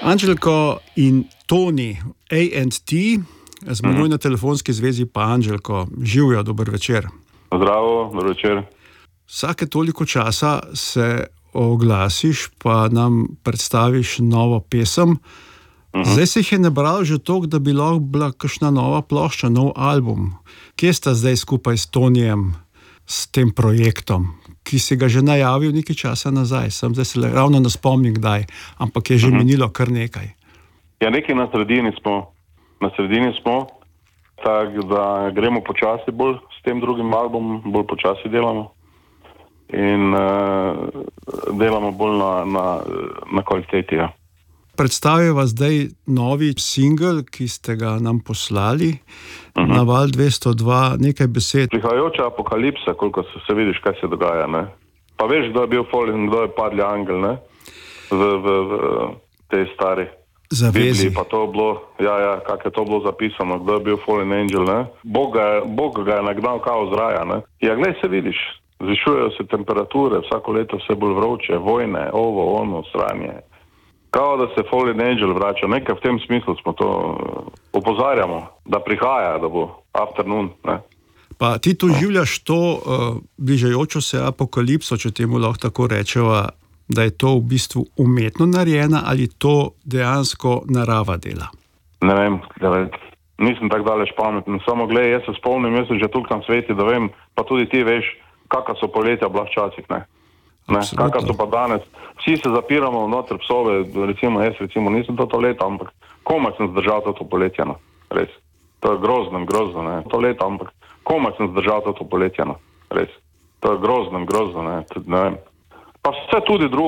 Anđelko in Toni, A&T, z menoj na telefonski zvezi pa Anđelko. Živjo, dober večer. Zdravo, dober večer. Vsake toliko časa se oglasiš, pa nam predstaviš novo pesem. Zdaj se jih je nabral že toliko, da bi lahko bila kakšna nova plošča, nov album. Kje sta zdaj skupaj s Tonijem, s tem projektom, ki si ga že najavil nekaj časa nazaj? Sem zdaj se ravno ne spomnim kdaj, ampak je že minilo kar nekaj. Ja, nekaj na sredini smo, tako da gremo počasi bolj s tem drugim albumom, bolj počasi delamo in delamo bolj na kvaliteti, ja. Predstaviva zdaj novi singel, ki ste ga nam poslali, na Val 202, nekaj besed. Prihajajoča apokalipsa, koliko se vidiš, kaj se dogaja, ne. Pa veš, kdo je bil Fallen, kdo je padli angel, ne, v tej stari zavezi. Bibliji, pa to bilo, kako je to bilo zapisano, kdo je bil Fallen angel, ne. Bog ga je nagnal kao z raja, ne. Ja, glej, se vidiš, zvišujejo se temperature, vsako leto vse bolj vroče, vojne, ono, sranje. Kao da se Fallen Angel vrača, nekaj v tem smislu smo to opozarjamo, da prihaja, da bo afternoon, ne. Pa ti tu življaš to bližajočo se apokalipso, če temu lahko tako rečeva, da je to v bistvu umetno narejena ali to dejansko narava dela? Ne vem, nisem tako daleč pameten, samo glej, jaz se spomnim, jaz sem že tukaj na sveti, da vem, pa tudi ti veš, kakva so poletja bila včasih, ne. Kakva so pa danes. Vsi se zapiramo noter psove, jaz nisem to leto, ampak komaj sem zdržal to poletje, no. Res. To je grozno, ne. To leto, ampak komaj sem zdržal to poletje, no. Res. To je grozno, ne. Ne vem. Pa vse tudi drugo.